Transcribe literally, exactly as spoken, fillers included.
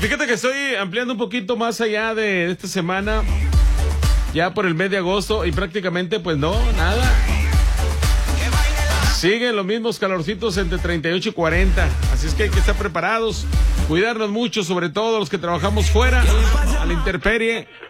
fíjate que estoy ampliando un poquito más allá de esta semana, ya por el mes de agosto, y prácticamente pues no, nada. Siguen los mismos calorcitos entre treinta y ocho y cuarenta, así es que hay que estar preparados, cuidarnos mucho, sobre todo los que trabajamos fuera, a la intemperie.